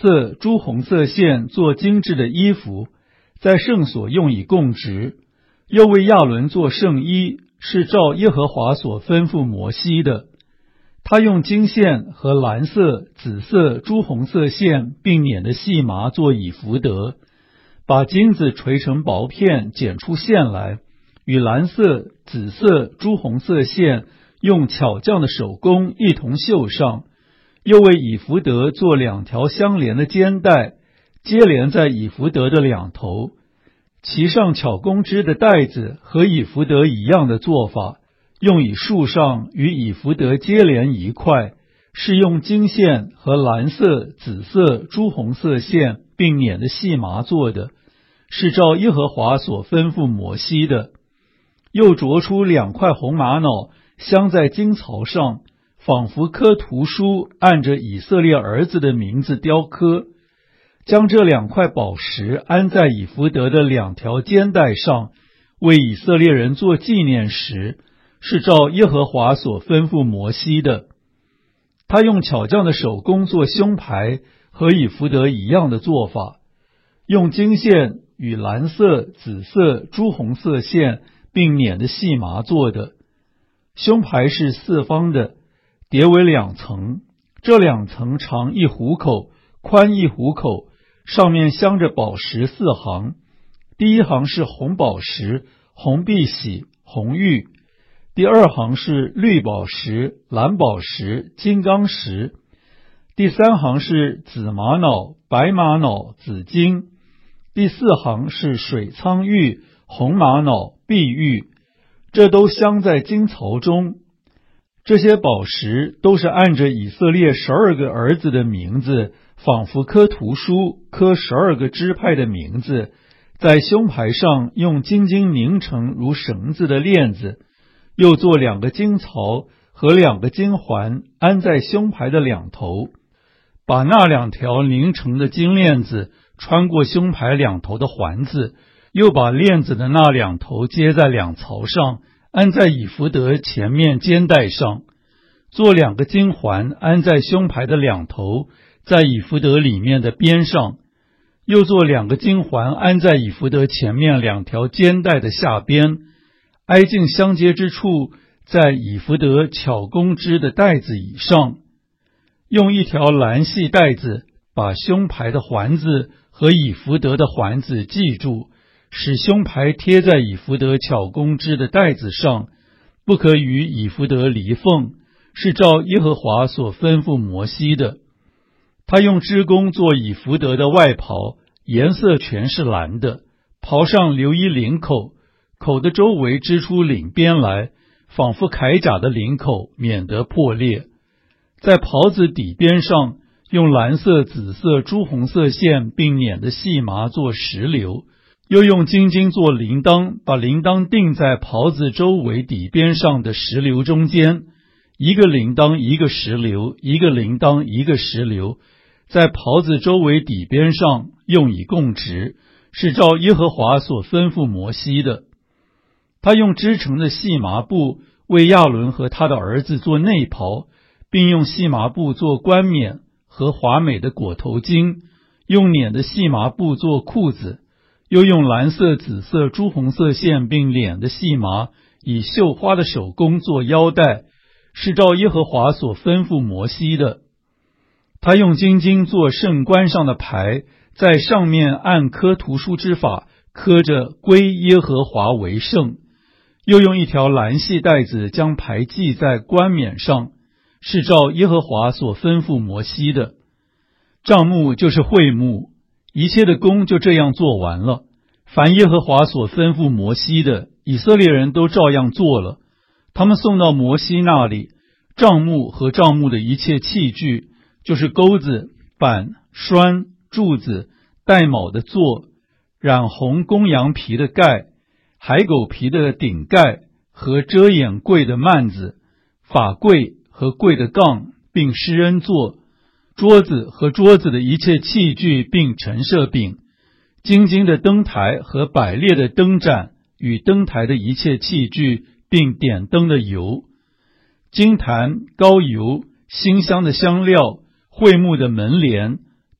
色、朱红色线做精致的衣服，在圣所用以供职。又为亚伦做圣衣，是照耶和华所吩咐摩西的。他用金线和蓝色、紫色、朱红色线并捻的细麻做以弗得，把金子锤成薄片，剪出线来，与蓝色、紫色、朱红色线用巧匠的手工一同绣上。又为以弗得做2条相连的肩带，接连在以弗得的两头，其上巧工织的带子和以弗得一样的做法，用以束上与以弗得接连一块，是用金线和蓝色、紫色、朱红色线并捻的细麻做的，是照耶和华所吩咐摩西的。又琢出2块红玛瑙，镶在金槽上，仿佛刻图书，按着以色列儿子的名字雕刻，将这2块宝石安在以弗得的2条肩带上，为以色列人做纪念石，是照耶和华所吩咐摩西的。他用巧匠的手工做胸牌，和以弗得一样的做法，用金线与蓝色、紫色、朱红色线并捻的细麻做的。胸牌是4方的，叠为2层，这2层长1虎口，宽1虎口，上面镶着宝石4行。第1行是红宝石、红碧玺、红玉；第2行是绿宝石、蓝宝石、金刚石；第3行是紫玛瑙、白玛瑙、紫金；第4行是水苍玉、红玛瑙、碧玉，这都镶在金槽中。这些宝石都是按着以色列12个儿子的名字，仿佛刻图书，刻12个支派的名字，在胸牌上用金经拧成如绳子的链子，又做2个金槽和2个金环，安在胸牌的两头，把那2条拧成的金链子穿过胸牌两头的环子，又把链子的那2头接在2槽上，安在以弗得前面肩带上，做2个金环安在胸牌的两头，在以弗得里面的边上，又做2个金环安在以弗得前面2条肩带的下边，挨近相接之处，在以弗得巧工织的带子以上，用1条蓝细带子把胸牌的环子和以弗得的环子系住，使胸牌贴在以弗得巧工织的带子上，不可与以弗得离缝，是照耶和华所吩咐摩西的。他用织工做以弗得的外袍，颜色全是蓝的，袍上留一领口，口的周围织出领边来，仿佛铠甲的领口，免得破裂。在袍子底边上用蓝色、紫色、朱红色线并捻的细麻做石榴，又用金经做铃铛，把铃铛钉在袍子周围底边上的石榴中间，1个铃铛1个石榴，1个铃铛1个石榴，在袍子周围底边上用以供职，是照耶和华所吩咐摩西的。他用织成的细麻布为亚伦和他的儿子做内袍，并用细麻布做冠冕和华美的裹头巾，用捻的细麻布做裤子，又用蓝色、紫色、朱红色线并捻的细麻以绣花的手工做腰带，是照耶和华所吩咐摩西的。他用金经做圣冠上的牌，在上面按刻图书之法刻着归耶和华为圣，又用1条蓝细带子将牌系在冠冕上，是照耶和华所吩咐摩西的。帐幕就是会幕，一切的工就这样做完了。凡耶和华所吩咐摩西的，以色列人都照样做了。他们送到摩西那里，帐幕和帐幕的一切器具，就是钩子、板、栓、柱子、带铆的座、染红公羊皮的盖、海狗皮的顶盖和遮掩柜的幔子、法柜和柜的杠，并施恩座、桌子和桌子的一切器具，并陈设饼、金金的灯台和摆列的灯盏与灯台的一切器具，并点灯的油、金坛、膏油、馨香的香料、会幕的门帘、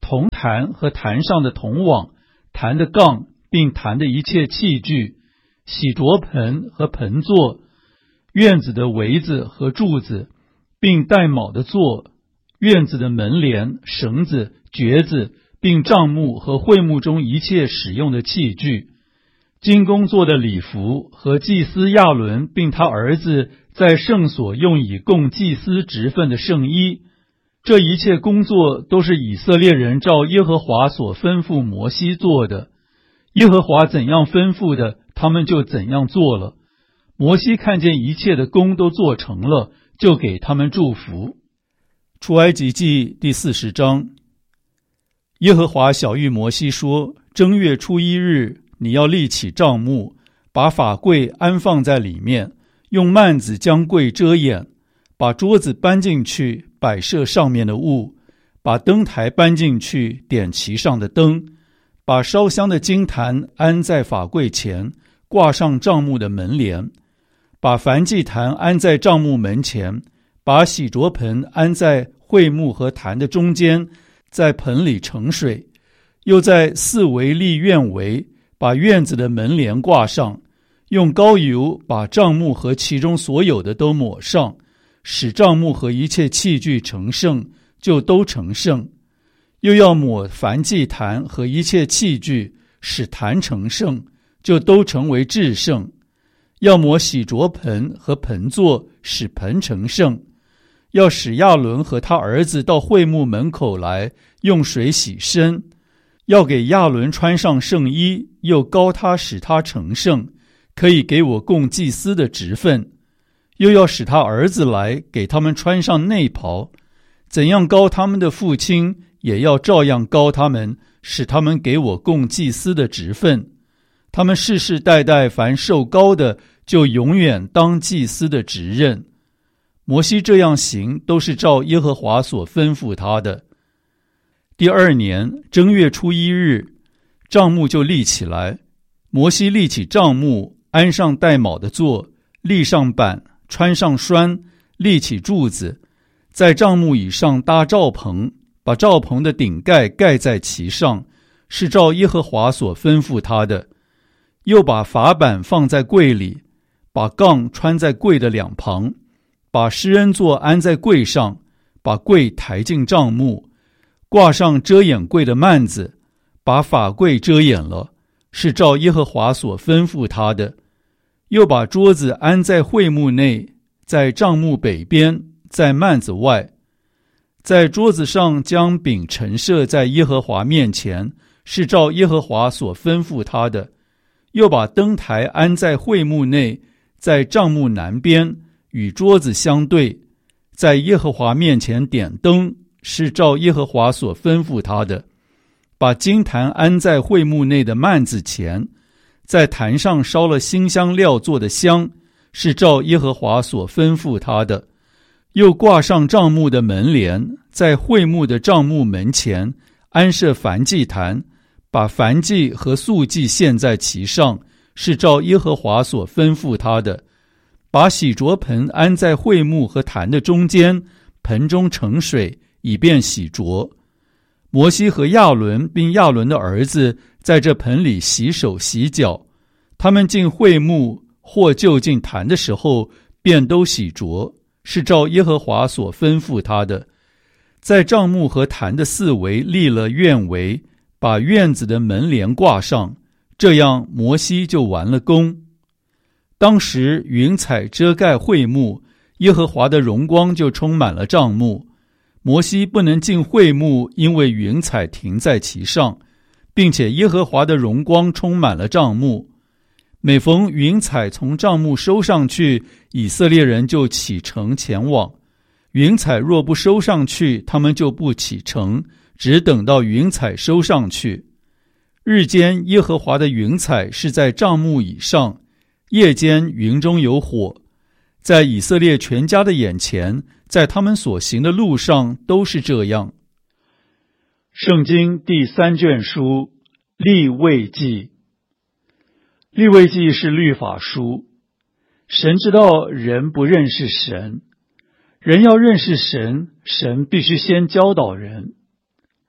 铜坛和坛上的铜网、坛的杠，并坛的一切器具，洗濯盆和盆座，院子的围子和柱子，并带卯的座，院子的门帘、绳子、橛子，并帐幕和会幕中一切使用的器具，金工做的礼服和祭司亚伦并他儿子在圣所用以供祭司职分的圣衣，这一切工作都是以色列人照耶和华所吩咐摩西做的。耶和华怎样吩咐的，他们就怎样做了。摩西看见一切的工都做成了，就给他们祝福。出埃及记第40章。耶和华晓谕摩西说：正月初1日，你要立起帐幕，把法柜安放在里面，用幔子将柜遮掩，把桌子搬进去，摆设上面的物，把灯台搬进去，点其上的灯，把烧香的金坛安在法柜前，挂上帐幕的门帘，把燔祭坛安在帐幕门前，把洗濯盆安在会幕和坛的中间，在盆里盛水，又在四围立院围，把院子的门帘挂上，用膏油把帐幕和其中所有的都抹上，使帐幕和一切器具成圣，就都成圣。又要抹燔祭坛和一切器具，使坛成圣，就都成为至圣。要抹洗濯盆和盆座，使盆成圣。要使亚伦和他儿子到会幕门口来，用水洗身。要给亚伦穿上圣衣，又膏他，使他成圣，可以给我供祭司的职分。又要使他儿子来，给他们穿上内袍。怎样膏他们的父亲，也要照样膏他们，使他们给我供祭司的职分。他们世世代代凡受膏的，就永远当祭司的职任。摩西这样行，都是照耶和华所吩咐他的。第2年正月初1日，帐幕就立起来。摩西立起帐幕，安上带卯的座，立上板，穿上栓，立起柱子，在帐幕以上搭罩棚，把罩棚的顶盖盖在其上，是照耶和华所吩咐他的。又把法板放在柜里，把杠穿在柜的两旁，把施恩座安在柜上，把柜抬进帐幕，挂上遮掩柜的幔子，把法柜遮掩了，是照耶和华所吩咐他的。又把桌子安在会幕内，在帐幕北边，在幔子外。在桌子上将饼陈设在耶和华面前，是照耶和华所吩咐他的。又把灯台安在会幕内，在帐幕南边，与桌子相对，在耶和华面前点灯，是照耶和华所吩咐他的。把金坛安在会幕内的幔子前，在坛上烧了馨香料做的香，是照耶和华所吩咐他的。又挂上帐幕的门帘，在会幕的帐幕门前安设燔祭坛，把燔祭和素祭献在其上，是照耶和华所吩咐他的。把洗濯盆安在会幕和坛的中间，盆中盛水，以便洗濯。摩西和亚伦并亚伦的儿子在这盆里洗手洗脚，他们进会幕或就近坛的时候，便都洗濯，是照耶和华所吩咐他的。在帐幕和坛的四围立了院围，把院子的门帘挂上，这样摩西就完了工。当时云彩遮盖会幕，耶和华的荣光就充满了帐幕。摩西不能进会幕，因为云彩停在其上，并且耶和华的荣光充满了帐幕。每逢云彩从帐幕收上去，以色列人就启程前往。云彩若不收上去，他们就不启程，只等到云彩收上去。日间耶和华的云彩是在帐幕以上，夜间云中有火，在以色列全家的眼前，在他们所行的路上都是这样。圣经第3卷书利未记。利未记是律法书。神知道人不认识神，人要认识神，神必须先教导人。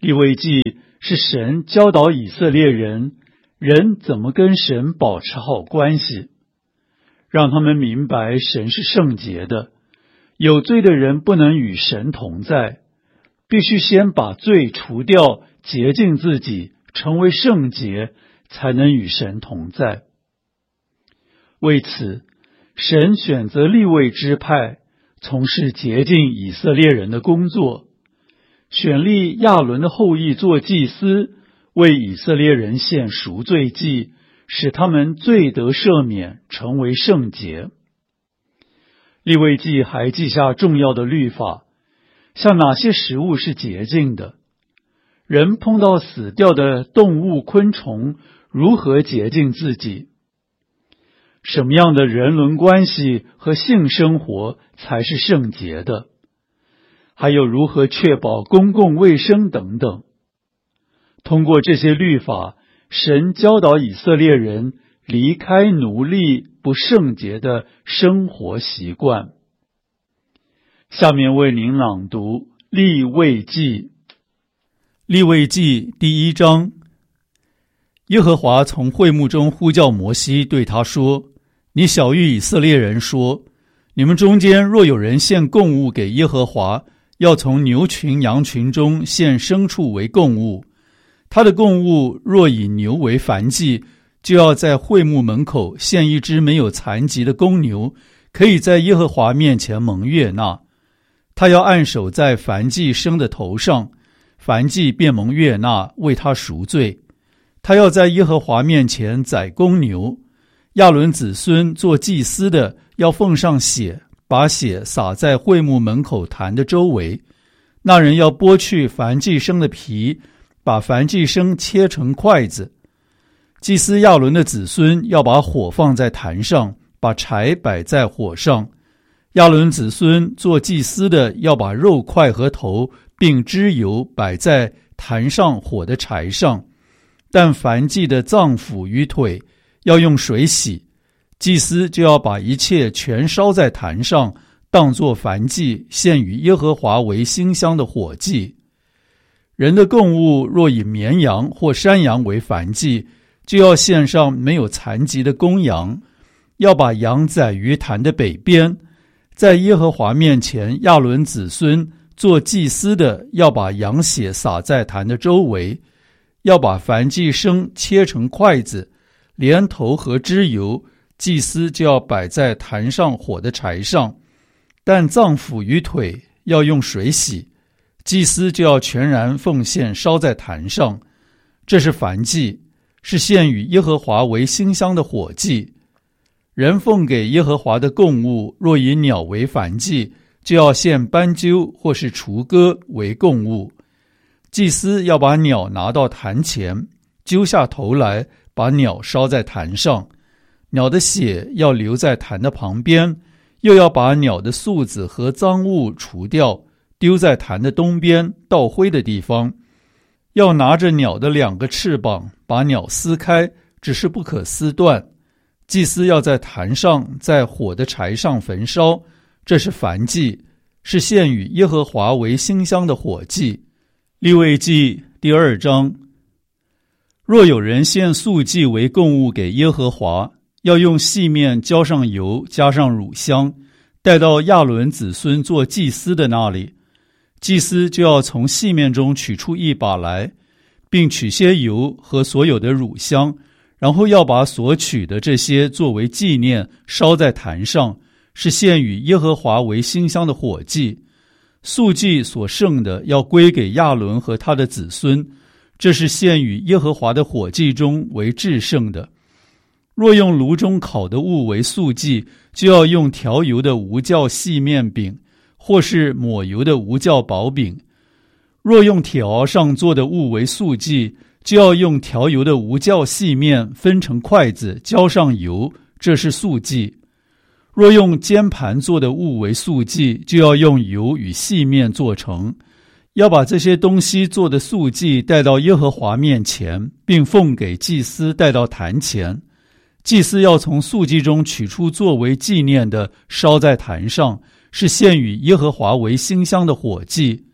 利未记是神教导以色列人怎么跟神保持好关系，让他们明白神是圣洁的，有罪的人不能与神同在，必须先把罪除掉，洁净自己，成为圣洁，才能与神同在。为此，神选择利未支派从事洁净以色列人的工作，选立亚伦的后裔做祭司，为以色列人献赎罪祭，使他们罪得赦免，成为圣洁。利未记还记下重要的律法，像哪些食物是洁净的，人碰到死掉的动物昆虫如何洁净自己，什么样的人伦关系和性生活才是圣洁的，还有如何确保公共卫生等等。通过这些律法，神教导以色列人离开奴隶不圣洁的生活习惯。下面为您朗读利未记。利未记第1章。耶和华从会幕中呼叫摩西，对他说：你晓谕以色列人说，你们中间若有人献供物给耶和华，要从牛群羊群中献牲畜为供物，他的供物若以牛为燔祭，就要在会幕门口献一只没有残疾的公牛，可以在耶和华面前蒙悦纳。他要按手在燔祭牲的头上，燔祭便蒙悦纳，为他赎罪。他要在耶和华面前宰公牛，亚伦子孙做祭司的要奉上血，把血洒在会幕门口坛的周围。那人要剥去燔祭牲的皮，把燔祭牲切成块子。祭司亚伦的子孙要把火放在坛上，把柴摆在火上。亚伦子孙做祭司的要把肉块和头并脂油摆在坛上火的柴上，但燔祭的脏腑与腿要用水洗，祭司就要把一切全烧在坛上，当作燔祭，献与耶和华为馨香的火祭。人的供物若以绵羊或山羊为燔祭，就要献上没有残疾的公羊，要把羊宰于坛的北边。在耶和华面前，亚伦子孙做祭司的要把羊血洒在坛的周围，要把燔祭牲切成筷子，连头和脂油，祭司就要摆在坛上火的柴上，但脏腑与腿要用水洗，祭司就要全然奉献烧在坛上。这是燔祭，是献与耶和华为馨香的火祭。人奉给耶和华的供物，若以鸟为燔祭，就要献斑鸠或是雏鸽为供物。祭司要把鸟拿到坛前，揪下头来，把鸟烧在坛上。鸟的血要留在坛的旁边，又要把鸟的宿子和脏物除掉，丢在坛的东边倒灰的地方。要拿着鸟的2个翅膀，把鸟撕开，只是不可撕断。祭司要在坛上，在火的柴上焚烧，这是燔祭，是献与耶和华为馨香的火祭。利未记第2章。若有人献素祭为供物给耶和华，要用细面浇上油，加上乳香，带到亚伦子孙做祭司的那里。祭司就要从细面中取出1把来，并取些油和所有的乳香，然后要把所取的这些作为纪念烧在坛上，是献与耶和华为馨香的火祭。素祭所剩的要归给亚伦和他的子孙，这是献与耶和华的火祭中为至圣的。若用炉中烤的物为素祭，就要用调油的无酵细面饼，或是抹油的无酵薄饼。若用铁熬上做的物为素祭，就要用调油的无酵细面分成筷子，浇上油，这是素祭。若用煎盘做的物为素祭，就要用油与细面做成。要把这些东西做的素祭带到耶和华面前，并奉给祭司带到坛前。祭司要从素祭中取出作为纪念的，烧在坛上，是献与耶和华为馨香的火祭。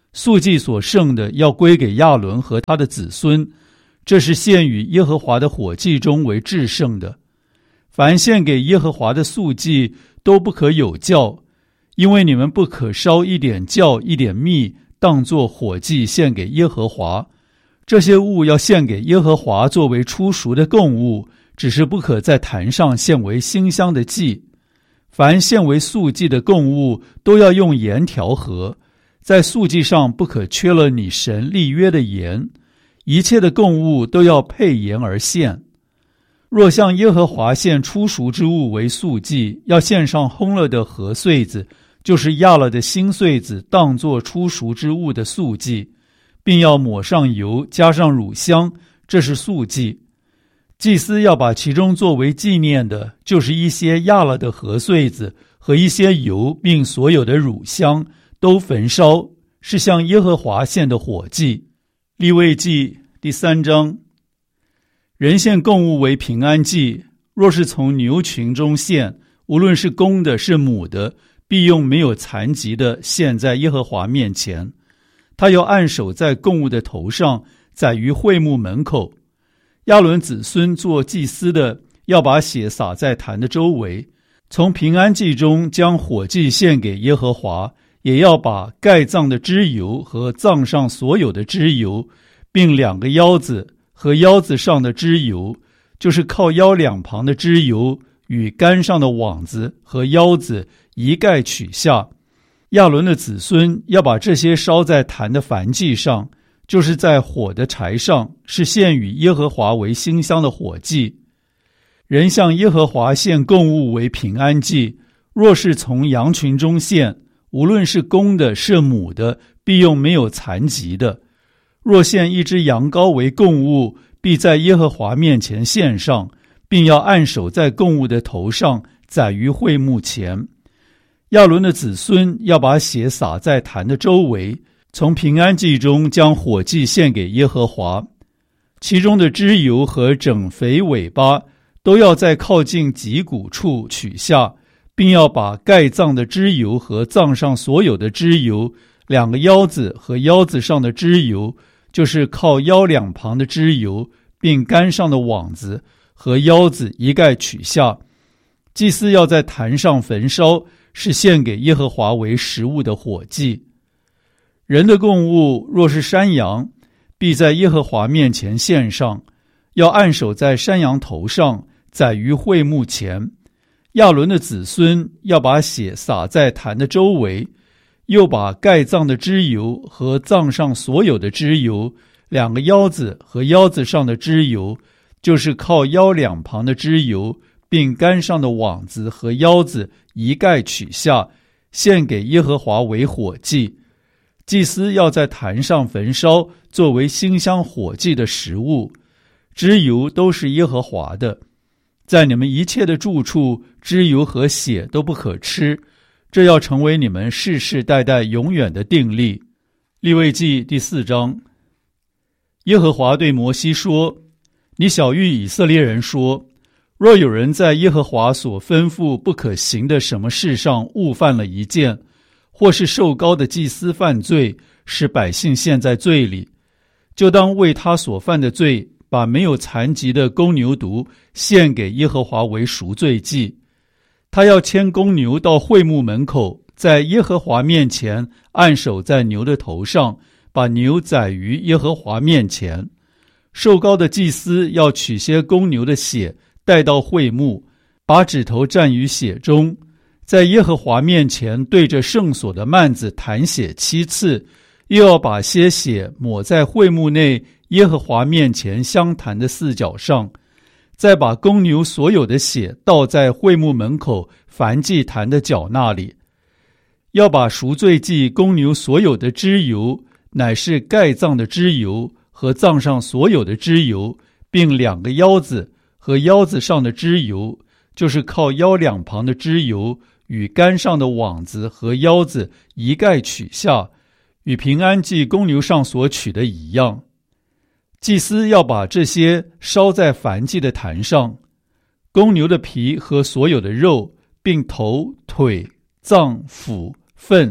素祭所剩的要归给亚伦和他的子孙，这是献与耶和华的火祭中为至圣的。凡献给耶和华的素祭都不可有酵，因为你们不可烧一点酵一点蜜当作火祭献给耶和华。这些物要献给耶和华作为初熟的供物，只是不可在坛上献为馨香的祭。凡献为素祭的供物都要用盐调和，在素祭上不可缺了你神立约的盐，一切的供物都要配盐而献。若向耶和华献初熟之物为素祭，要献上烘了的禾穗子，就是压了的新穗子，当作初熟之物的素祭，并要抹上油，加上乳香，这是素祭。祭司要把其中作为纪念的，就是一些压了的禾穗子和一些油，并所有的乳香，都焚烧，是向耶和华献的火祭。利未记第3章。人献供物为平安祭，若是从牛群中献，无论是公的是母的，必用没有残疾的献在耶和华面前。他要按手在供物的头上，宰于会幕门口。亚伦子孙做祭司的，要把血洒在坛的周围。从平安祭中将火祭献给耶和华，也要把盖脏的脂油和脏上所有的脂油，并2个腰子和腰子上的脂油，就是靠腰两旁的脂油与杆上的网子和腰子一概取下。亚伦的子孙要把这些烧在坛的燔祭上，就是在火的柴上，是献与耶和华为馨香的火祭。人向耶和华献供物为平安祭，若是从羊群中献，无论是公的是母的，必用没有残疾的。若献一只羊羔为供物，必在耶和华面前献上，并要按手在供物的头上，宰于会幕前。亚伦的子孙要把血洒在坛的周围，从平安祭中将火祭献给耶和华。其中的脂油和整肥尾巴都要在靠近脊骨处取下，并要把盖脏的脂油和脏上所有的脂油，2个腰子和腰子上的脂油，就是靠腰两旁的脂油，并杆上的网子和腰子一概取下。祭司要在坛上焚烧，是献给耶和华为食物的火祭。人的供物若是山羊，必在耶和华面前献上，要按手在山羊头上，宰于会幕前。亚伦的子孙要把血洒在坛的周围，又把盖脏的脂油和脏上所有的脂油，2个腰子和腰子上的脂油，就是靠腰两旁的脂油，并杆上的网子和腰子一概取下，献给耶和华为火祭。祭司要在坛上焚烧，作为馨香火祭的食物。脂油都是耶和华的。在你们一切的住处，脂油和血都不可吃，这要成为你们世世代代永远的定例。利未记第4章。耶和华对摩西说：你晓谕以色列人说，若有人在耶和华所吩咐不可行的什么事上误犯了一件，或是受膏的祭司犯罪，使百姓陷在罪里，就当为他所犯的罪，把没有残疾的公牛犊献给耶和华为赎罪祭。他要牵公牛到会幕门口，在耶和华面前按手在牛的头上，把牛宰于耶和华面前。受膏的祭司要取些公牛的血带到会幕，把指头蘸于血中，在耶和华面前对着圣所的幔子弹血7次，又要把些血抹在会幕内耶和华面前香坛的4角上，再把公牛所有的血倒在会幕门口燔祭坛的角那里。要把赎罪祭公牛所有的脂油，乃是盖脏的脂油和脏上所有的脂油，并2个腰子和腰子上的脂油，就是靠腰两旁的脂油，与杆上的网子和腰子一概取下，与平安祭公牛上所取的一样。祭司要把这些烧在燔祭的坛上，公牛的皮和所有的肉，并头、腿、脏、腑、粪，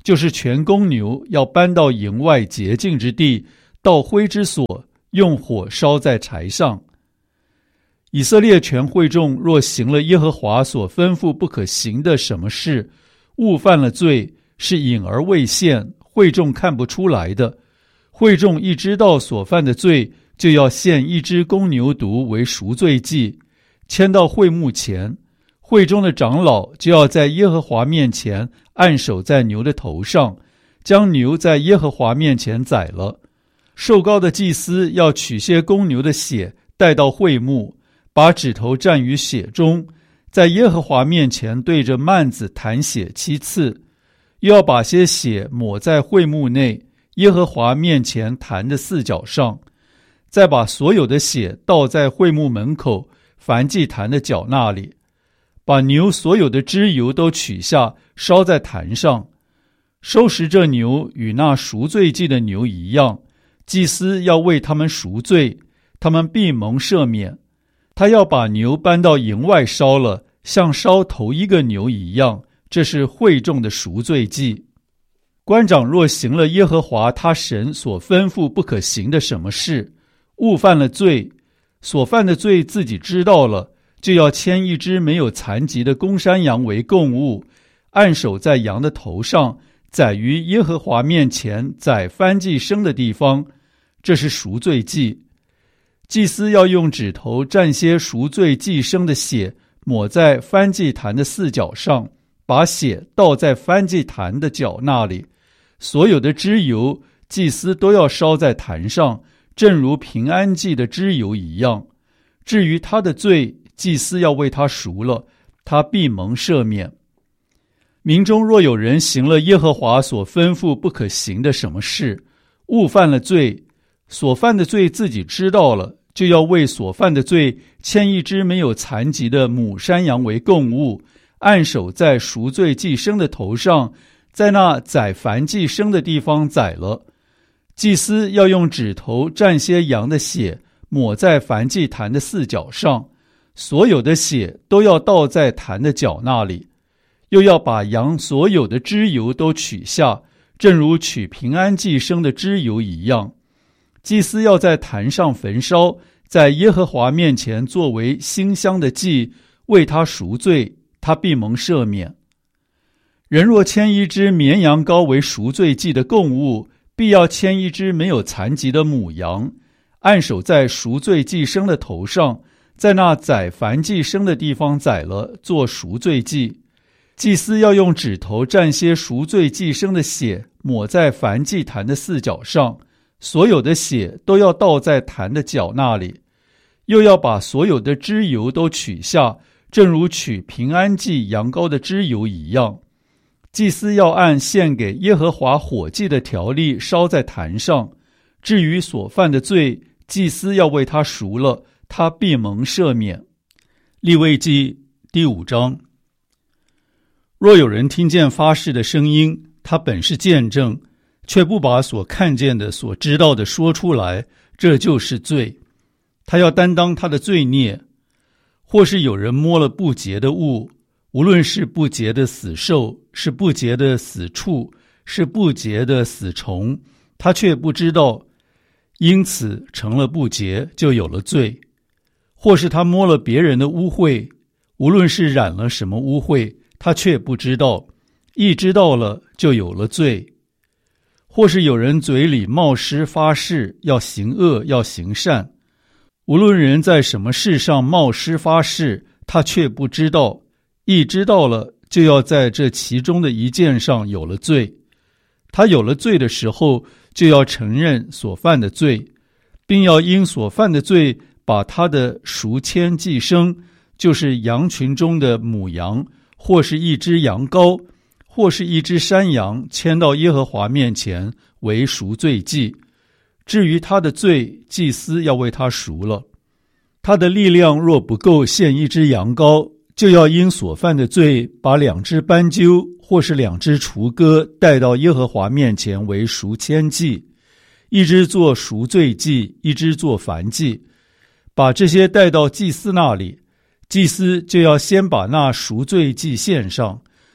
就是全公牛要搬到营外洁净之地，到灰之所，用火烧在柴上。以色列全会众若行了耶和华所吩咐不可行的什么事，误犯了罪，是隐而未现，会众看不出来的。会众一知道所犯的罪，就要献一只公牛犊为赎罪祭，牵到会幕前。会中的长老就要在耶和华面前按手在牛的头上，将牛在耶和华面前宰了。受膏的祭司要取些公牛的血带到会幕，把指头蘸于血中，在耶和华面前对着幔子弹血7次，又要把些血抹在会幕内耶和华面前坛的4角上，再把所有的血倒在会幕门口燔祭坛的角那里，把牛所有的脂油都取下，烧在坛上。收拾这牛与那赎罪祭的牛一样，祭司要为他们赎罪，他们必蒙赦免。他要把牛搬到营外烧了，像烧头一个牛一样，这是会众的赎罪祭。官长若行了耶和华他神所吩咐不可行的什么事，误犯了罪，所犯的罪自己知道了，就要牵一只没有残疾的公山羊为供物，按手在羊的头上，宰于耶和华面前宰燔祭牲的地方，这是赎罪祭。祭司要用指头蘸些赎罪祭牲的血，抹在燔祭坛的4角上，把血倒在燔祭坛的角那里。所有的脂油，祭司都要烧在坛上，正如平安祭的脂油一样。至于他的罪，祭司要为他赎了，他必蒙赦免。民中若有人行了耶和华所吩咐不可行的什么事，误犯了罪，所犯的罪自己知道了，就要为所犯的罪牵一只没有残疾的母山羊为供物，按手在赎罪祭牲的头上，在那宰燔祭牲的地方宰了。祭司要用指头蘸些羊的血，抹在燔祭坛的4角上，所有的血都要倒在坛的角那里。又要把羊所有的脂油都取下，正如取平安祭牲的脂油一样。祭司要在坛上焚烧，在耶和华面前作为馨香的祭，为他赎罪，他必蒙赦免。人若牵一只绵羊羔为赎罪祭的供物，必要牵一只没有残疾的母羊，按手在赎罪祭牲的头上，在那宰燔祭牲的地方宰了，做赎罪祭。祭司要用指头蘸些赎罪祭牲的血，抹在燔祭坛的4角上，所有的血都要倒在坛的角那里。又要把所有的脂油都取下，正如取平安祭羊羔的脂油一样。祭司要按献给耶和华火祭的条例烧在坛上。至于所犯的罪，祭司要为他赎了，他必蒙赦免。利未记第5章。若有人听见发誓的声音，他本是见证，却不把所看见的所知道的说出来，这就是罪。他要担当他的罪孽。或是有人摸了不洁的物，无论是不洁的死兽，是不洁的死畜，是不洁的死虫，他却不知道，因此成了不洁，就有了罪。或是他摸了别人的污秽，无论是染了什么污秽，他却不知道，一知道了就有了罪。或是有人嘴里冒失发誓，要行恶要行善，无论人在什么事上冒失发誓，他却不知道，一知道了就要在这其中的一件上有了罪。他有了罪的时候，就要承认所犯的罪，并要因所犯的罪把他的赎愆祭牲，就是羊群中的母羊，或是一只羊羔，或是一只山羊，牵到耶和华面前为赎罪祭。至于他的罪，祭司要为他赎了。他的力量若不够献一只羊羔，就要因所犯的罪把2只斑鸠或是2只雏鸽带到耶和华面前为赎愆祭，一只做赎罪祭，一只做燔祭，把这些带到祭司那里。祭司就要先把那赎罪祭献上，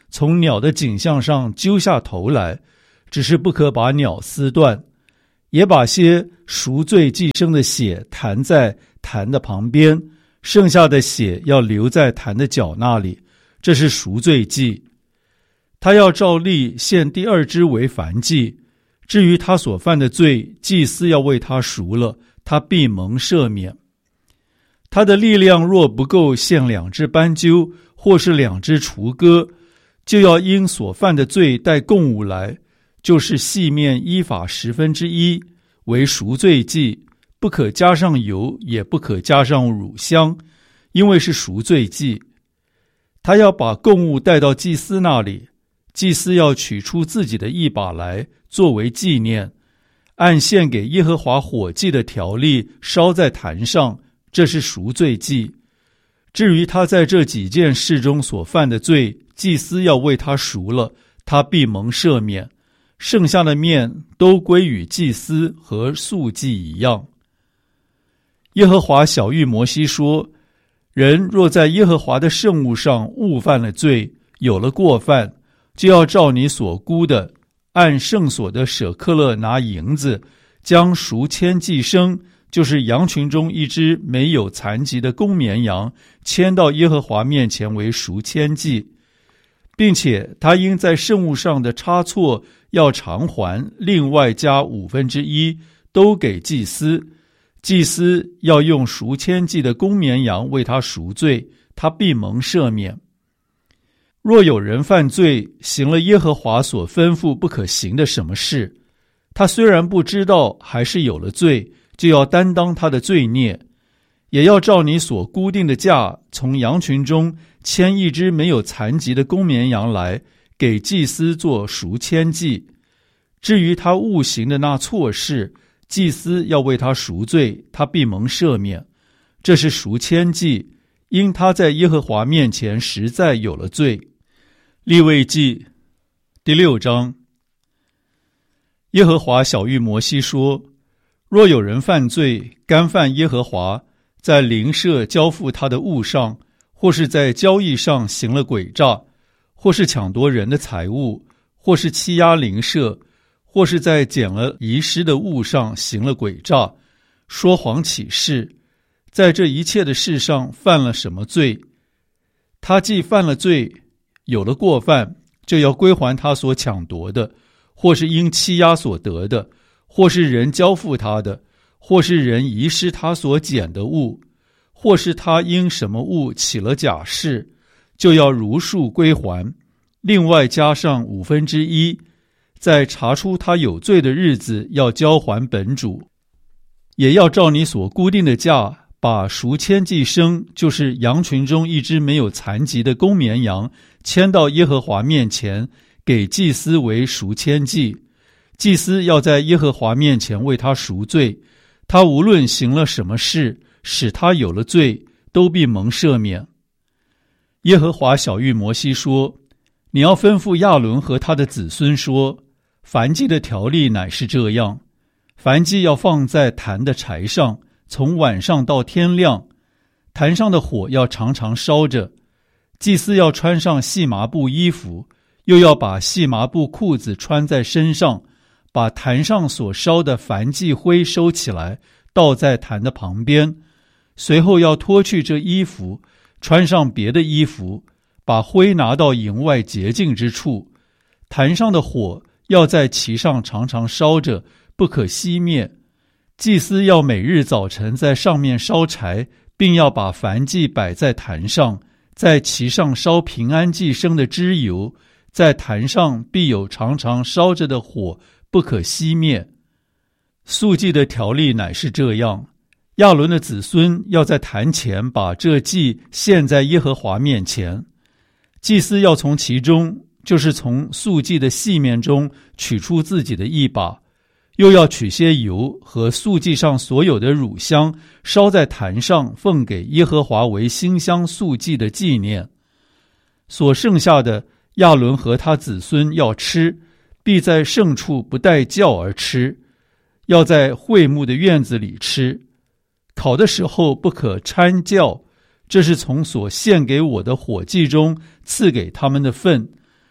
从鸟的颈项上揪下头来，只是不可把鸟撕断，也把些赎罪祭牲的血弹在坛的旁边，剩下的血要留在坛的角那里，这是赎罪祭。他要照例献第二只为燔祭，至于他所犯的罪，祭司要为他赎了，他必蒙赦免。他的力量若不够献2只斑鸠或是2只雏鸽，就要因所犯的罪带供物来，就是细面依法1/10为赎罪祭，不可加上油，也不可加上乳香，因为是赎罪祭。他要把供物带到祭司那里，祭司要取出自己的一把来作为纪念，按献给耶和华火祭的条例烧在坛上，这是赎罪祭。至于他在这几件事中所犯的罪，祭司要为他赎了，他必蒙赦免，剩下的面都归与祭司和素祭一样。耶和华晓谕摩西说，人若在耶和华的圣物上误犯了罪，有了过犯，就要照你所估的，按圣所的舍克勒拿银子，将赎愆祭牲，就是羊群中一只没有残疾的公绵羊，牵到耶和华面前为赎愆祭，并且他应在圣物上的差错要偿还，另外加1/5，都给祭司。祭司要用赎愆祭的公绵羊为他赎罪，他必蒙赦免。若有人犯罪，行了耶和华所吩咐不可行的什么事，他虽然不知道，还是有了罪，就要担当他的罪孽，也要照你所固定的价，从羊群中牵一只没有残疾的公绵羊来，给祭司做赎愆祭。至于他误行的那错事，祭司要为他赎罪，他必蒙赦免，这是赎愆祭，因他在耶和华面前实在有了罪。利未记第6章。耶和华晓谕摩西说，若有人犯罪，干犯耶和华，在邻舍交付他的物上，或是在交易上行了诡诈，或是抢夺人的财物，或是欺压邻舍，或是在捡了遗失的物上行了诡诈，说谎起誓，在这一切的事上犯了什么罪，他既犯了罪，有了过犯，就要归还他所抢夺的，或是因欺压所得的，或是人交付他的，或是人遗失他所捡的物，或是他因什么物起了假誓，就要如数归还，另外加上1/5，在查出他有罪的日子要交还本主。也要照你所固定的价，把赎愆祭牲，就是羊群中一只没有残疾的公绵羊，牵到耶和华面前，给祭司为赎愆祭。祭司要在耶和华面前为他赎罪，他无论行了什么事，使他有了罪，都必蒙赦免。耶和华晓谕摩西说，你要吩咐亚伦和他的子孙说，燔祭的条例乃是这样，燔祭要放在坛的柴上，从晚上到天亮，坛上的火要常常烧着。祭司要穿上细麻布衣服，又要把细麻布裤子穿在身上，把坛上所烧的燔祭灰收起来，倒在坛的旁边。随后要脱去这衣服，穿上别的衣服，把灰拿到营外洁净之处。坛上的火要在其上常常烧着，不可熄灭。祭司要每日早晨在上面烧柴，并要把燔祭摆在坛上，在其上烧平安祭牲的脂油，在坛上必有常常烧着的火，不可熄灭。素祭的条例乃是这样，亚伦的子孙要在坛前把这祭献在耶和华面前，祭司要从其中，就是从素祭的细面中取出自己的一把，又要取些油和素祭上所有的乳香，烧在坛上，奉给耶和华为馨香素祭的纪念。所剩下的，亚伦和他子孙要吃，必在圣处不带酵而吃，要在会幕的院子里吃。烤的时候不可掺酵，这是从所献给我的火祭中赐给他们的份，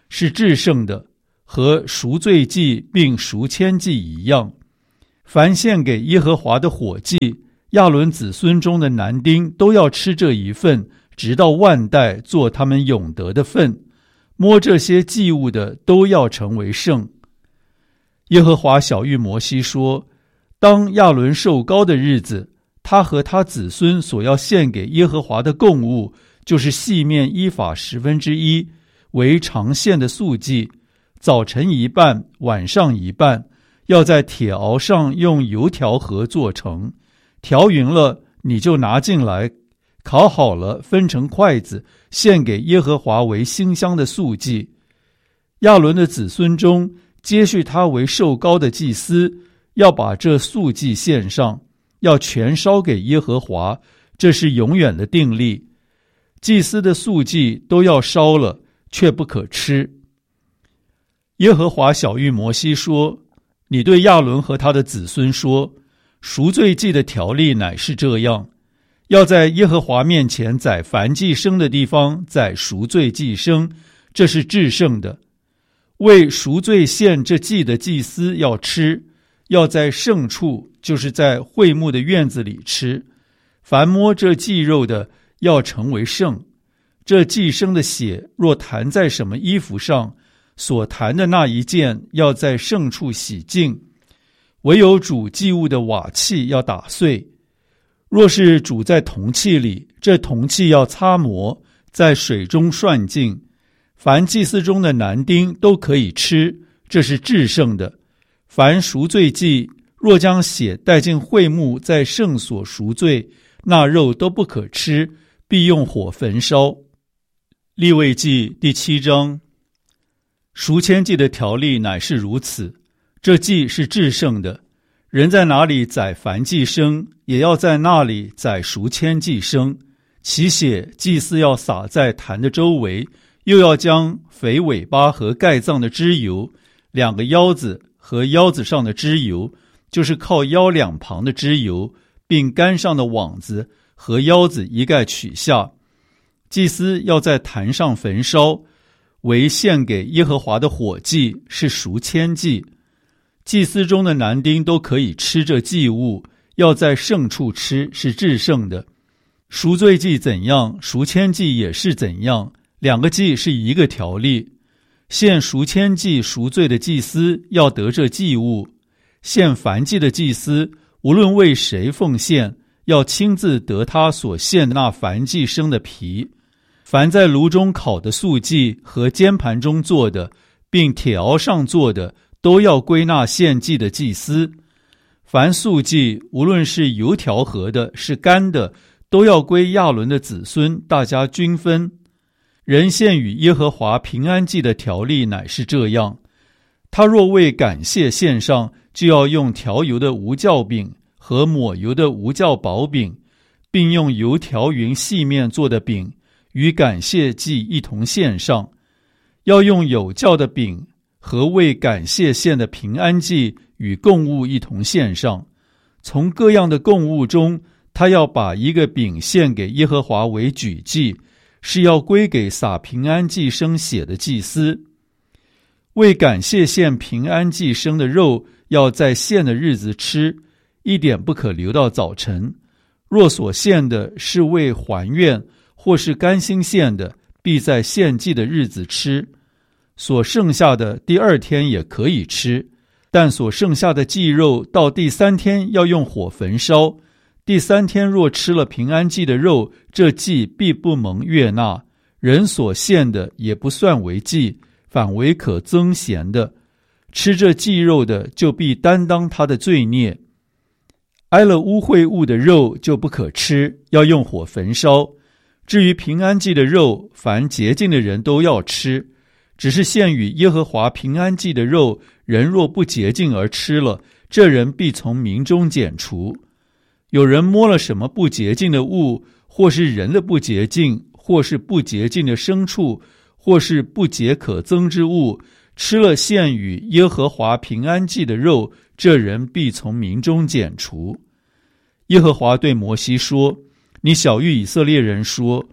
是至圣的，和赎罪祭并赎愆祭一样。凡献给耶和华的火祭，亚伦子孙中的男丁都要吃这一份，直到万代，做他们永得的份。摸这些祭物的都要成为圣。耶和华晓谕摩西说，当亚伦受膏的日子，他和他子孙所要献给耶和华的供物，就是细面依法1/10，为常献的素祭，早晨一半，晚上一半，要在铁熬上用油调和做成，调匀了，你就拿进来，烤好了，分成筷子，献给耶和华为馨香的素祭。亚伦的子孙中，接续他为受膏的祭司，要把这素祭献上，要全烧给耶和华，这是永远的定例。祭司的素祭都要烧了，却不可吃。耶和华晓谕摩西说，你对亚伦和他的子孙说，赎罪祭的条例乃是这样，要在耶和华面前宰凡祭牲的地方宰赎罪祭牲，这是至圣的。为赎罪献这祭的祭司要吃，要在圣处，就是在会幕的院子里吃。凡摸这祭肉的，要成为圣。这祭牲的血若弹在什么衣服上，所弹的那一件要在圣处洗净。唯有煮祭物的瓦器要打碎。若是煮在铜器里，这铜器要擦磨，在水中涮净。凡祭司中的男丁都可以吃，这是至圣的。凡赎罪祭，若将血带进会幕，在圣所赎罪，那肉都不可吃，必用火焚烧。利未记第7章。赎愆祭的条例乃是如此，这祭是至圣的。人在哪里宰凡祭牲，也要在那里宰赎愆祭牲。其血祭司要撒在坛的周围，又要将肥尾巴和盖脏的脂油，2个腰子和腰子上的脂油，就是靠腰两旁的脂油，并杆上的网子和腰子一概取下。祭司要在坛上焚烧，为献给耶和华的火祭，是赎愆祭。祭司中的男丁都可以吃这祭物，要在圣处吃，是至圣的。赎罪祭怎样，赎愆祭也是怎样，2个祭是一个条例。献赎愆祭赎罪的祭司要得这祭物，献燔祭的祭司无论为谁奉献，要亲自得他所献那燔祭牲的皮。凡在炉中烤的素祭和煎盘中做的，并铁熬上做的，都要归纳献祭的祭司。凡素祭，无论是油调和的，是干的，都要归亚伦的子孙，大家均分。人献与耶和华平安祭的条例乃是这样：他若为感谢献上，就要用调油的无酵饼和抹油的无酵薄饼，并用油调匀细面做的饼，与感谢祭一同献上。要用有酵的饼和为感谢献的平安祭与供物一同献上。从各样的供物中，他要把一个饼献给耶和华为举祭，是要归给撒平安祭牲血的祭司。为感谢献平安祭牲的肉，要在献的日子吃，一点不可留到早晨。若所献的是为还愿或是甘心献的，必在献祭的日子吃。所剩下的第2天也可以吃，但所剩下的祭肉到第3天要用火焚烧。第3天若吃了平安祭的肉，这祭必不蒙悦纳，人所献的也不算为祭，反为可增咸的。吃这祭肉的，就必担当他的罪孽。挨了污秽物的肉就不可吃，要用火焚烧。至于平安祭的肉，凡洁净的人都要吃。只是献与耶和华平安祭的肉，人若不洁净而吃了，这人必从民中剪除。有人摸了什么不洁净的物，或是人的不洁净，或是不洁净的牲畜，或是不洁可憎之物，吃了献与耶和华平安祭的肉，这人必从民中剪除。耶和华对摩西说：你晓谕以色列人说，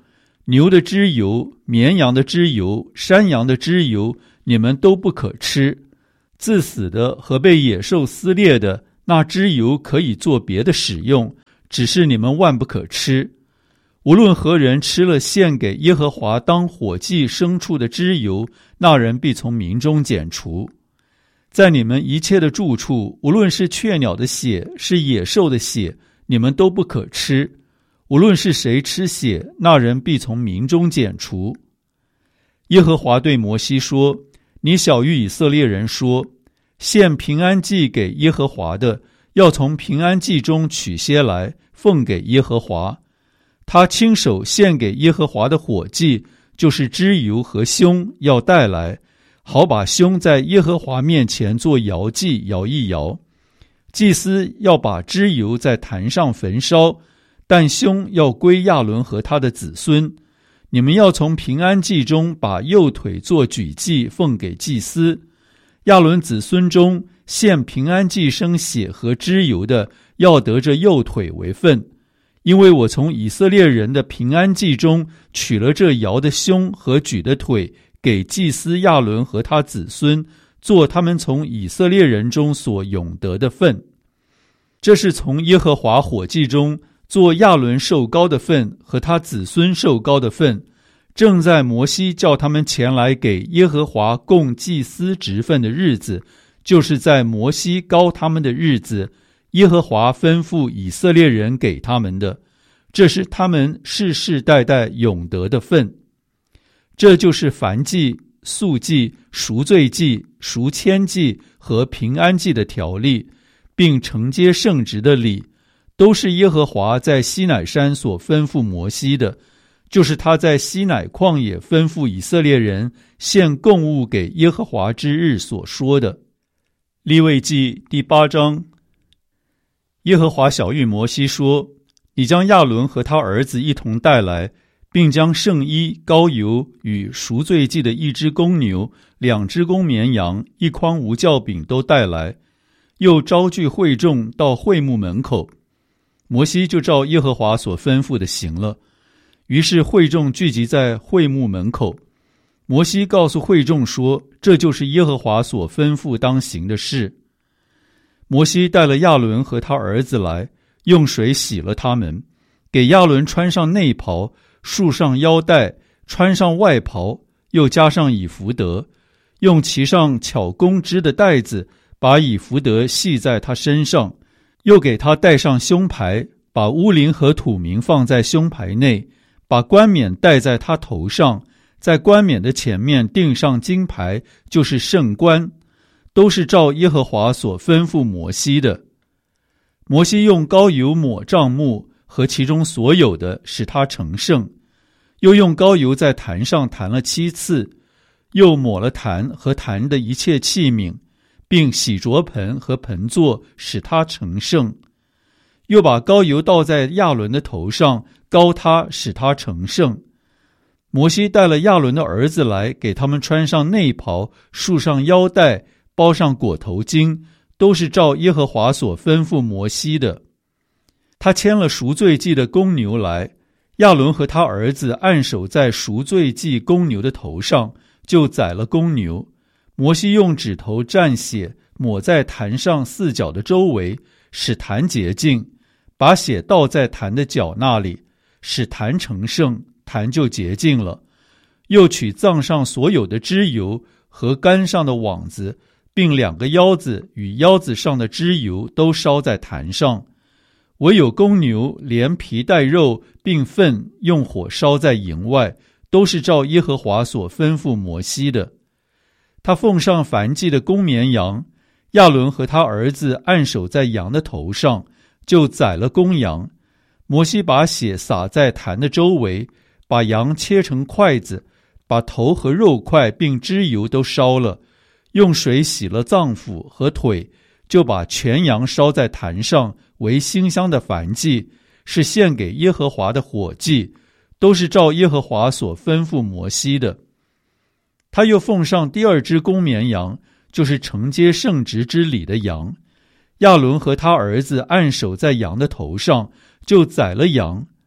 牛的脂油、绵羊的脂油、山羊的脂油，你们都不可吃。自死的和被野兽撕裂的，那脂油可以做别的使用，只是你们万不可吃。无论何人吃了献给耶和华当火祭牲畜的脂油，那人必从民中剪除。在你们一切的住处，无论是雀鸟的血，是野兽的血，你们都不可吃。无论是谁吃血，那人必从民中剪除。耶和华对摩西说：你晓谕以色列人说，献平安祭给耶和华的，要从平安祭中取些来，奉给耶和华。他亲手献给耶和华的火祭，就是脂油和胸，要带来，好把胸在耶和华面前做摇祭，摇一摇。祭司要把脂油在坛上焚烧，但胸要归亚伦和他的子孙。你们要从平安祭中把右腿做举祭，奉给祭司。亚伦子孙中献平安祭生血和脂油的，要得这右腿为分。因为我从以色列人的平安祭中取了这摇的胸和举的腿，给祭司亚伦和他子孙，做他们从以色列人中所永得的份。这是从耶和华火祭中做亚伦受膏的份和他子孙受膏的份，正在摩西叫他们前来给耶和华供祭司职分的日子，就是在摩西膏他们的日子，耶和华吩咐以色列人给他们的，这是他们世世代代永得的份。这就是燔祭、素祭、赎罪祭、赎愆祭和平安祭的条例，并承接圣职的礼，都是耶和华在西乃山所吩咐摩西的，就是他在西乃旷野吩咐以色列人献供物给耶和华之日所说的。利未记第8章。耶和华晓谕摩西说：你将亚伦和他儿子一同带来，并将圣衣、膏油与赎罪祭的1只公牛、2只公绵羊、1筐无酵饼都带来，又招聚会众到会幕门口。摩西就照耶和华所吩咐的行了。于是会众聚集在会幕门口。摩西告诉会众说：这就是耶和华所吩咐当行的事。摩西带了亚伦和他儿子来，用水洗了他们，给亚伦穿上内袍，束上腰带，穿上外袍，又加上以弗得，用其上巧工织的带子把以弗得系在他身上，又给他戴上胸牌，把乌灵和土名放在胸牌内，把冠冕戴在他头上，在冠冕的前面钉上金牌，就是圣冠，都是照耶和华所吩咐摩西的。摩西用膏油抹帐幕和其中所有的，使它成圣，又用膏油在坛上弹了7次，又抹了坛和坛的一切器皿，并洗濯盆和盆座，使它成圣。又把膏油倒在亚伦的头上，膏他，使他成圣。摩西带了亚伦的儿子来，给他们穿上内袍，束上腰带，包上裹头巾，都是照耶和华所吩咐摩西的。他牵了赎罪祭的公牛来，亚伦和他儿子按手在赎罪祭公牛的头上，就宰了公牛。摩西用指头蘸血，抹在坛上4角的周围，使坛洁净，把血倒在坛的角那里，使坛成圣，坛就洁净了。又取脏上所有的脂油和肝上的网子，并2个腰子与腰子上的脂油都烧在坛上。唯有公牛连皮带肉并粪用火烧在营外，都是照耶和华所吩咐摩西的。他奉上燔祭的公绵羊，亚伦和他儿子按手在羊的头上，就宰了公羊。摩西把血洒在坛的周围，把羊切成筷子，把头和肉块并脂油都烧了，用水洗了脏腑和腿，就把全羊烧在坛上，为馨香的燔祭，是献给耶和华的火祭，都是照耶和华所吩咐摩西的。他又奉上第2只公绵羊，就是承接圣职之礼的羊。亚伦和他儿子按手在羊的头上，就宰了羊。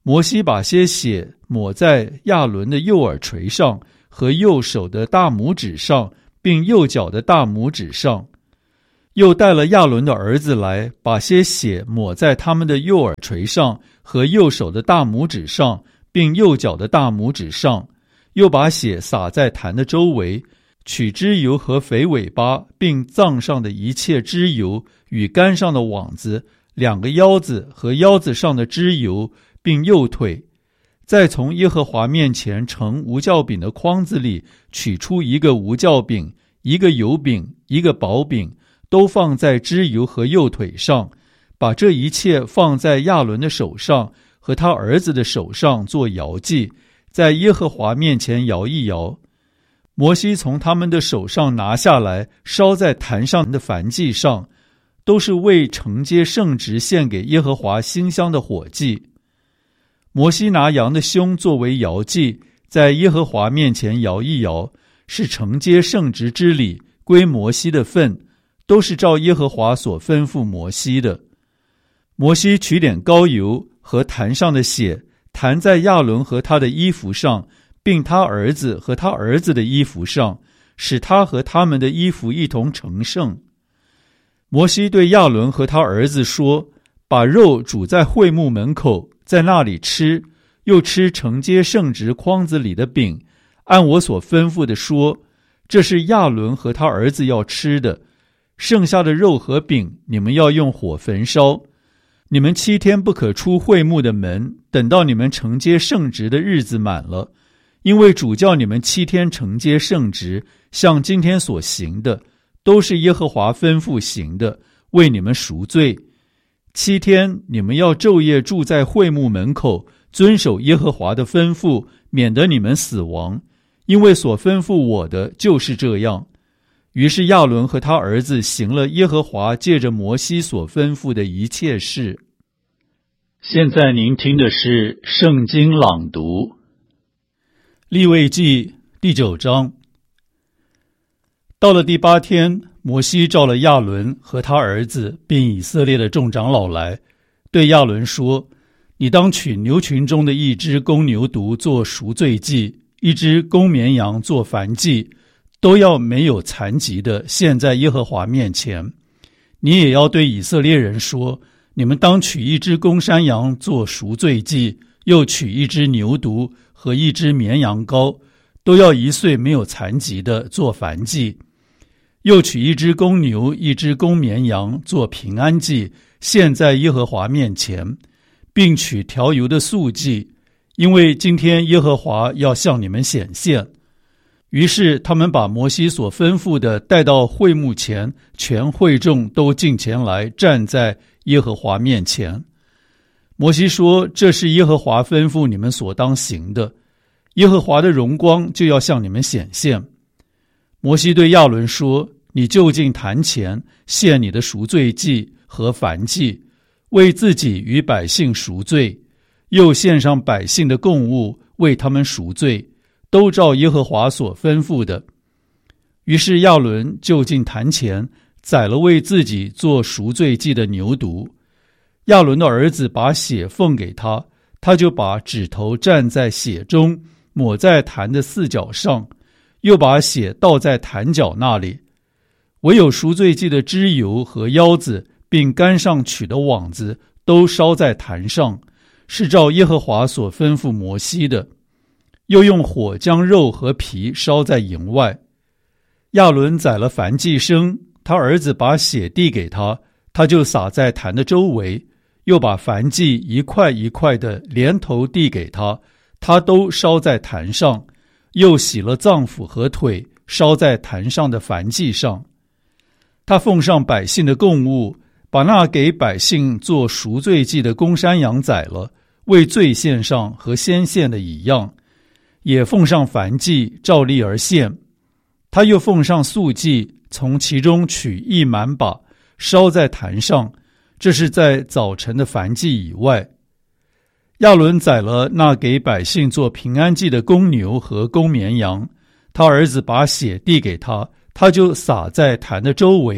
摩西把些血抹在亚伦的右耳垂上和右手的大拇指上，并右脚的大拇指上。又带了亚伦的儿子来，把些血抹在他们的右耳垂上和右手的大拇指上，并右脚的大拇指上。又把血洒在坛的周围，取脂油和肥尾巴，并脏上的一切脂油与肝上的网子，2个腰子和腰子上的脂油，并右腿。再从耶和华面前盛无酵饼的筐子里取出1个无酵饼、1个油饼、1个薄饼，都放在脂油和右腿上，把这一切放在亚伦的手上和他儿子的手上做摇祭，在耶和华面前摇一摇。摩西从他们的手上拿下来，烧在坛上的燔祭上，都是为承接圣职献给耶和华馨香的火祭。摩西拿羊的胸作为摇祭，在耶和华面前摇一摇，是承接圣职之礼，归摩西的份，都是照耶和华所吩咐摩西的。摩西取点膏油和坛上的血，弹在亚伦和他的衣服上，并他儿子和他儿子的衣服上，使他和他们的衣服一同成圣。摩西对亚伦和他儿子说：把肉煮在会幕门口，在那里吃，又吃承接圣职筐子里的饼，按我所吩咐的说，这是亚伦和他儿子要吃的。剩下的肉和饼，你们要用火焚烧。你们7天不可出会幕的门，等到你们承接圣职的日子满了。因为主叫你们7天承接圣职，像今天所行的，都是耶和华吩咐行的，为你们赎罪。7天你们要昼夜住在会幕门口，遵守耶和华的吩咐，免得你们死亡。因为所吩咐我的就是这样。于是亚伦和他儿子行了耶和华借着摩西所吩咐的一切事。现在您听的是圣经朗读。利未记第9章。到了第8天，摩西召了亚伦和他儿子，并以色列的众长老来，对亚伦说：你当取牛群中的1只公牛犊做赎罪祭，1只公绵羊做燔祭，都要没有残疾的献在耶和华面前。你也要对以色列人说：你们当取1只公山羊做赎罪祭，又取1只牛犊和1只绵羊羔，都要1岁没有残疾的做燔祭。又取1只公牛1只公绵羊做平安祭，献在耶和华面前，并取调油的素祭，因为今天耶和华要向你们显现。于是他们把摩西所吩咐的带到会幕前，全会众都进前来，站在耶和华面前。摩西说：这是耶和华吩咐你们所当行的，耶和华的荣光就要向你们显现。摩西对亚伦说：你就近坛前献你的赎罪祭和燔祭，为自己与百姓赎罪，又献上百姓的供物，为他们赎罪，都照耶和华所吩咐的。于是亚伦就近坛前宰了为自己做赎罪祭的牛犊。亚伦的儿子把血奉给他，他就把指头蘸在血中，抹在坛的4角上，又把血倒在坛角那里。唯有赎罪祭的脂油和腰子，并杆上取的网子，都烧在坛上，是照耶和华所吩咐摩西的。又用火将肉和皮烧在营外。亚伦宰了燔祭牲，他儿子把血递给他，他就撒在坛的周围，又把燔祭一块一块的连头递给他，他都烧在坛上，又洗了脏腑和腿，烧在坛上的燔祭上。他奉上百姓的供物，把那给百姓做赎罪祭的公山羊宰了，为罪献上和先献的一样，也奉上燔祭，照例而献。他又奉上素祭，从其中取1满把，烧在坛上，这是在早晨的燔祭以外。亚伦宰了那给百姓做平安祭的公牛和公绵羊，他儿子把血递给他，他就撒在坛的周围，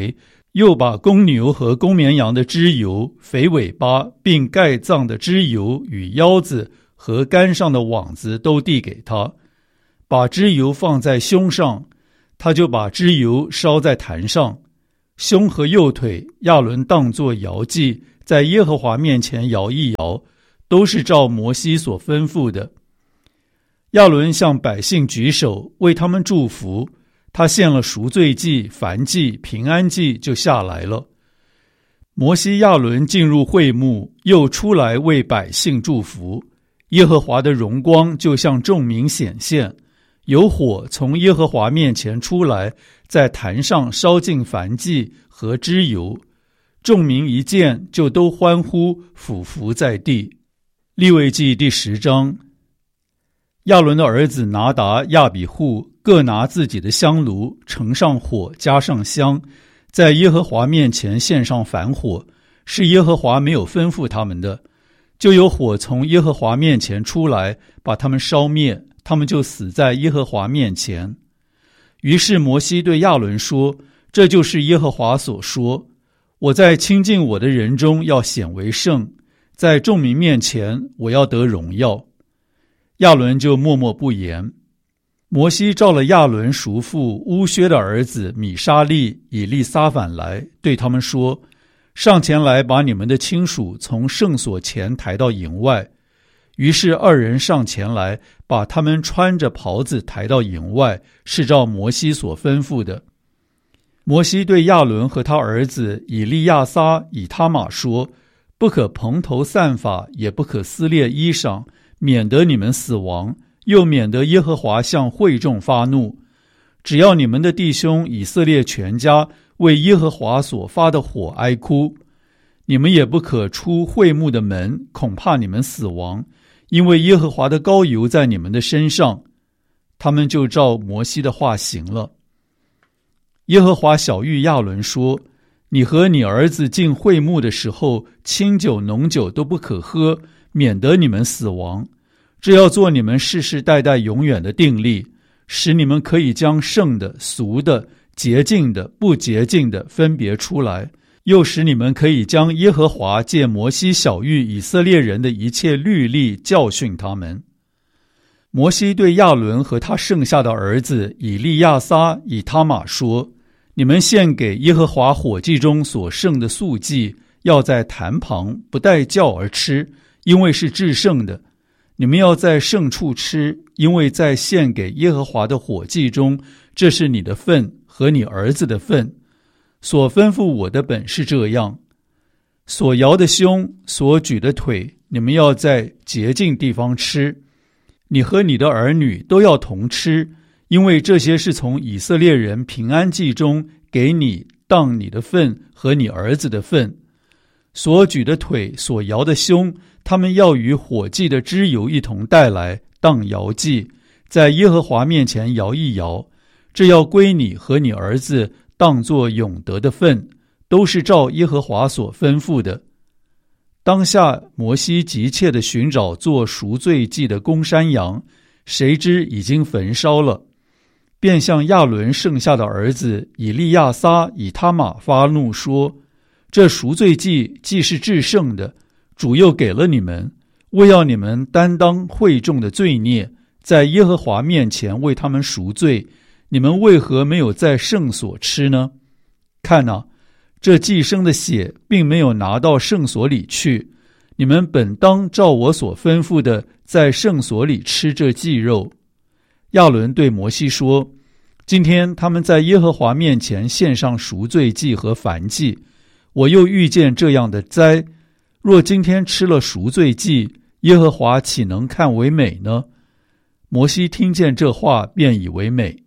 又把公牛和公绵羊的脂油、肥尾巴并盖脏的脂油与腰子和杆上的网子都递给他，把脂油放在胸上，他就把脂油烧在坛上。胸和右腿亚伦当作摇祭，在耶和华面前摇一摇，都是照摩西所吩咐的。亚伦向百姓举手，为他们祝福，他献了赎罪祭、燔祭、平安祭，就下来了。摩西亚伦进入会幕，又出来为百姓祝福。耶和华的荣光就向众民显现，有火从耶和华面前出来，在坛上烧尽燔祭和脂油。众民一见，就都欢呼，俯伏在地。利未记第10章。亚伦的儿子拿达、亚比户各拿自己的香炉，盛上火，加上香，在耶和华面前献上燔火，是耶和华没有吩咐他们的。就有火从耶和华面前出来，把他们烧灭，他们就死在耶和华面前。于是摩西对亚伦说：这就是耶和华所说，我在亲近我的人中要显为圣，在众民面前我要得荣耀。亚伦就默默不言。摩西召了亚伦叔父乌薛的儿子米沙利、以利撒反来，对他们说：上前来，把你们的亲属从圣所前抬到营外。于是二人上前来，把他们穿着袍子抬到营外，是照摩西所吩咐的。摩西对亚伦和他儿子以利亚撒、以他玛说：不可蓬头散发，也不可撕裂衣裳，免得你们死亡，又免得耶和华向会众发怒。只要你们的弟兄以色列全家为耶和华所发的火哀哭，你们也不可出会幕的门，恐怕你们死亡，因为耶和华的膏油在你们的身上。他们就照摩西的话行了。耶和华晓谕亚伦说：你和你儿子进会幕的时候，清酒浓酒都不可喝，免得你们死亡。这要做你们世世代代永远的定例，使你们可以将圣的、俗的、洁净的、不洁净的分别出来，又使你们可以将耶和华借摩西晓谕以色列人的一切律例教训他们。摩西对亚伦和他剩下的儿子以利亚撒、以他玛说：你们献给耶和华火祭中所剩的素祭，要在坛旁不带酵而吃，因为是至圣的。你们要在圣处吃，因为在献给耶和华的火祭中，这是你的份和你儿子的份。所吩咐我的本是这样：所摇的胸，所举的腿，你们要在洁净地方吃。你和你的儿女都要同吃，因为这些是从以色列人平安祭中给你当你的份和你儿子的份。所举的腿，所摇的胸，他们要与火祭的脂油一同带来，当摇祭，在耶和华面前摇一摇。这要归你和你儿子，当作永得的份，都是照耶和华所吩咐的。当下摩西急切地寻找做赎罪祭的公山羊，谁知已经焚烧了，便向亚伦剩下的儿子以利亚撒、以他玛发怒说：这赎罪祭既是至圣的，主又给了你们，为要你们担当会众的罪孽，在耶和华面前为他们赎罪，你们为何没有在圣所吃呢？看哪，这祭牲的血并没有拿到圣所里去，你们本当照我所吩咐的，在圣所里吃这祭肉。亚伦对摩西说：今天他们在耶和华面前献上赎罪祭和燔祭，我又遇见这样的灾，若今天吃了赎罪祭，耶和华岂能看为美呢？摩西听见这话，便以为美。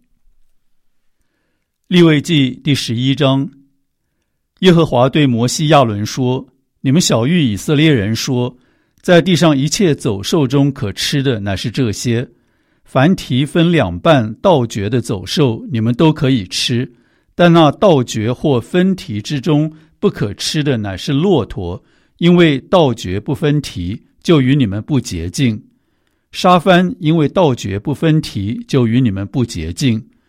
利未记第11章。耶和华对摩西亚伦说：你们晓谕以色列人说，在地上一切走兽中可吃的乃是这些，凡蹄分两半倒嚼的走兽，你们都可以吃，但那倒嚼或分蹄之中不可吃的乃是骆驼，因为倒嚼不分蹄，就与你们不洁净。沙番因为倒嚼不分蹄，就与你们不洁净。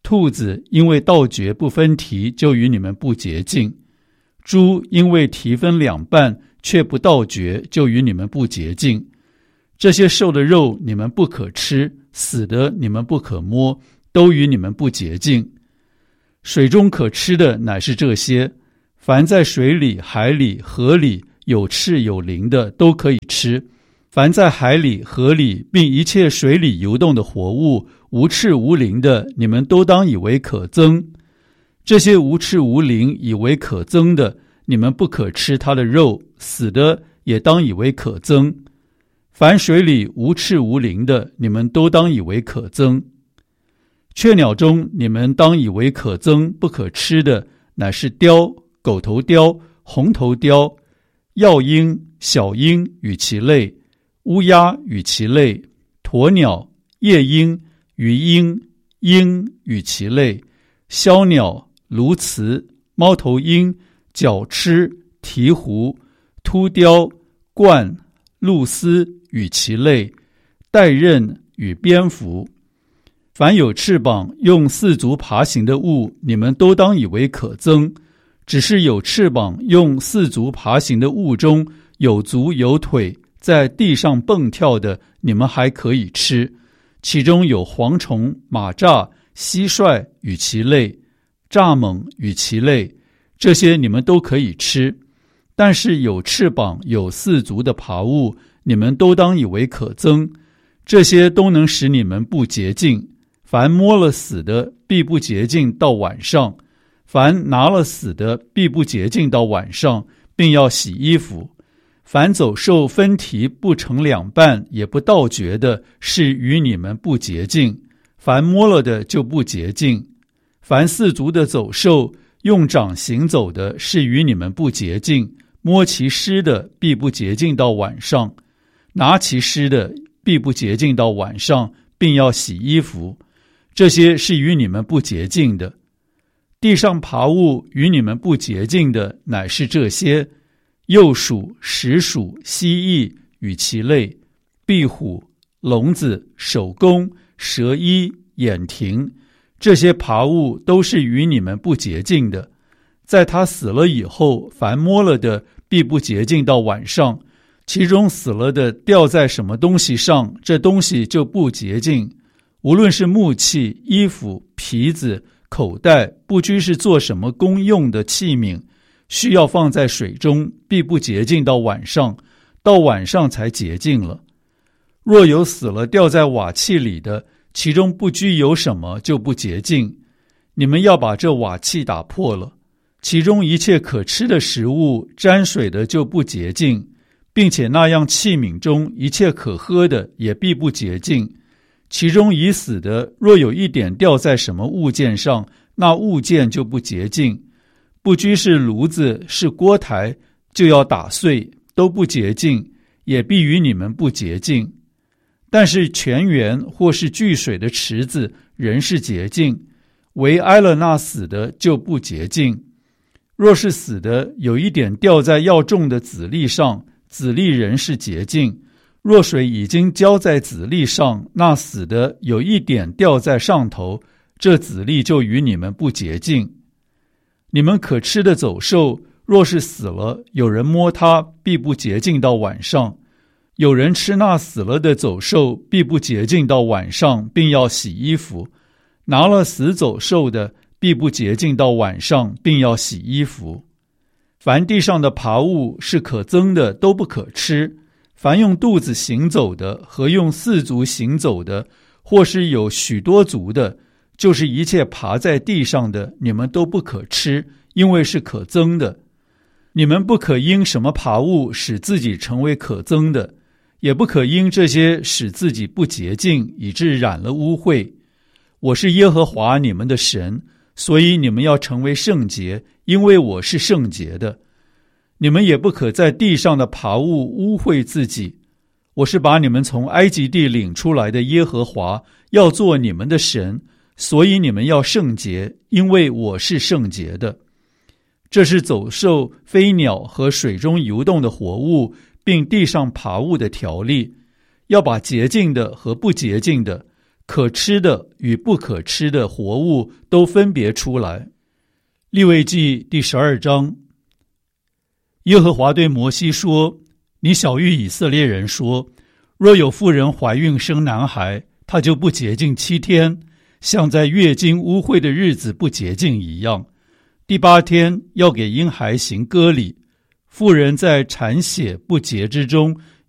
兔子因为倒嚼不分蹄，就与你们不洁净；猪因为蹄分两半，却不倒嚼，就与你们不洁净。这些兽的肉你们不可吃，死的你们不可摸，都与你们不洁净。水中可吃的乃是这些，凡在水里、海里、河里有翅有鳞的都可以吃。凡在海里、河里，并一切水里游动的活物，无翅无鳞的，你们都当以为可憎。这些无翅无鳞以为可憎的，你们不可吃它的肉，死的也当以为可憎。凡水里无翅无鳞的，你们都当以为可憎。雀鸟中你们当以为可憎不可吃的，乃是雕、狗头雕、红头雕、药鹰、小鹰与其类，乌鸦与其类，鸵鸟、夜鹰、鱼鹰、鹰与其类，枭鸟、鸬鹚、猫头鹰、角鸱、鹈鹕、秃雕、鹳、鹭鸶与其类，带刃与蝙蝠。凡有翅膀用四足爬行的物，你们都当以为可憎。只是有翅膀用四足爬行的物中，有足有腿，在地上蹦跳的，你们还可以吃。其中有蝗虫、马蚱、蟋蟀与其类，蚱蜢与其类，这些你们都可以吃。但是有翅膀有四足的爬物，你们都当以为可憎。这些都能使你们不洁净。凡摸了死的，必不洁净到晚上；凡拿了死的，必不洁净到晚上，并要洗衣服。凡走兽分蹄不成两半，也不倒嚼的，是与你们不洁净；凡摸了的就不洁净。凡四足的走兽用掌行走的，是与你们不洁净；摸其尸的，必不洁净到晚上；拿其尸的，必不洁净到晚上，并要洗衣服。这些是与你们不洁净的。地上爬物与你们不洁净的，乃是这些：鼬鼠、石鼠、蜥蜴与其类，壁虎、聋子、守宫、蛇衣、眼蜓，这些爬物都是与你们不洁净的。在它死了以后，凡摸了的，必不洁净到晚上。其中死了的掉在什么东西上，这东西就不洁净。无论是木器、衣服、皮子、口袋，不拘是做什么公用的器皿，需要放在水中，必不洁净到晚上，到晚上才洁净了。若有死了掉在瓦器里的，其中不拘有什么，就不洁净。你们要把这瓦器打破了。其中一切可吃的食物沾水的就不洁净，并且那样器皿中一切可喝的也必不洁净。其中已死的，若有一点掉在什么物件上，那物件就不洁净。不拘是炉子是锅台，就要打碎，都不洁净，也必与你们不洁净。但是泉源或是聚水的池子仍是洁净，唯挨了那死的就不洁净。若是死的有一点掉在要种的籽粒上，籽粒仍是洁净。若水已经浇在籽粒上，那死的有一点掉在上头，这籽粒就与你们不洁净。你们可吃的走兽，若是死了，有人摸它，必不洁净到晚上。有人吃那死了的走兽，必不洁净到晚上，并要洗衣服。拿了死走兽的，必不洁净到晚上，并要洗衣服。凡地上的爬物是可憎的，都不可吃。凡用肚子行走的和用四足行走的，或是有许多足的，就是一切爬在地上的，你们都不可吃，因为是可憎的。你们不可因什么爬物使自己成为可憎的，也不可因这些使自己不洁净，以致染了污秽。我是耶和华你们的神，所以你们要成为圣洁，因为我是圣洁的。你们也不可在地上的爬物污秽自己。我是把你们从埃及地领出来的耶和华，要做你们的神，所以你们要圣洁，因为我是圣洁的。这是走兽、飞鸟和水中游动的活物，并地上爬物的条例，要把洁净的和不洁净的、 可吃的与不可吃的活物都分别出来。利未记第12章。耶和华对摩西说：你晓谕以色列人说，若有妇人怀孕生男孩，她就不洁净7天，像在月经污秽的日子不洁净一样。第8天要给婴孩行割礼。妇人在产血不洁之中